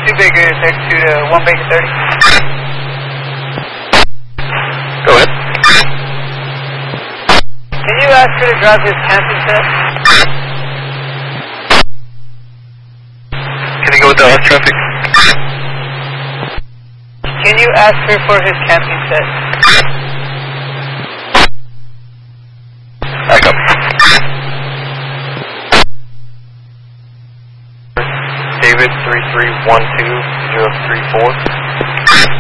2 Baker 32 to 1 Baker 30. Go ahead. Can you ask her to drop his camping set? Can you go with the left traffic? Can you ask her for his camping set? Back up. David 3312-034.